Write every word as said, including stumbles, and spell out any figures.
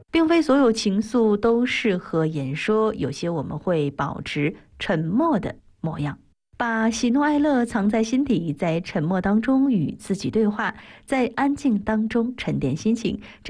并非所有情愫都适合言说，有些我们会保持沉默的模样，把喜怒哀乐藏在心底，在沉默当中与自己对话，在安静当中沉淀心情。这